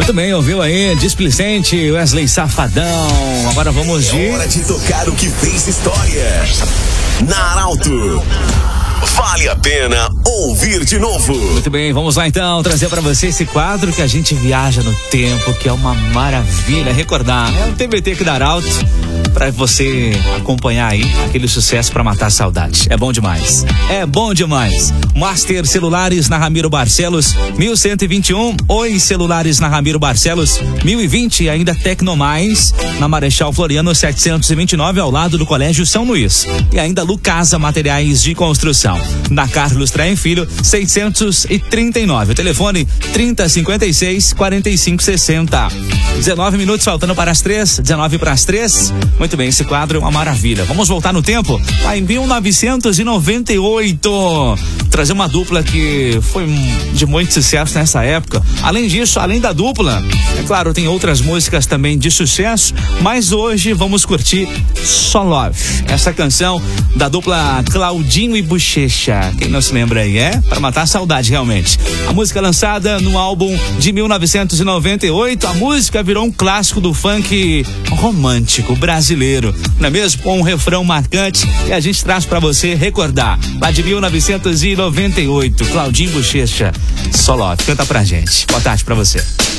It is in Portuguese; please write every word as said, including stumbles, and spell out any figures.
Muito bem, ouviu aí? Displicente, Wesley Safadão. Agora vamos de... É hora de tocar o que fez história. Na Arauto. Vale a pena ouvir de novo. Muito bem, vamos lá então trazer para você esse quadro que a gente viaja no tempo, que é uma maravilha recordar. É o T B T aqui da Arauto, para você acompanhar aí aquele sucesso para matar a saudade. É bom demais. É bom demais. Master Celulares na Ramiro Barcelos, mil cento e vinte e um. Oi Celulares na Ramiro Barcelos, mil e vinte. E ainda Tecnomais na Marechal Floriano setecentos e vinte e nove, ao lado do Colégio São Luís. E ainda Lucasa Materiais de Construção, na Carlos Traem Filho, seiscentos e trinta e nove. O telefone trinta, cinquenta e seis, quarenta e cinco, sessenta. dezenove minutos faltando para as três, dezenove para as três. Muito bem, esse quadro é uma maravilha. Vamos voltar no tempo, lá em mil novecentos e noventa e oito. Trazer uma dupla que foi de muito sucesso nessa época. Além disso, além da dupla, é claro, tem outras músicas também de sucesso, mas hoje vamos curtir Só Love. Essa canção da dupla Claudinho e Bochecha. Quem não se lembra aí, é? Para matar a saudade, realmente. A música lançada no álbum de mil novecentos e noventa e oito, a música virou um clássico do funk romântico brasileiro, não é mesmo? Com um refrão marcante, e a gente traz para você recordar, lá de mil novecentos e noventa e oito, Claudinho e Bochecha, Só Love. Canta pra gente. Boa tarde pra você.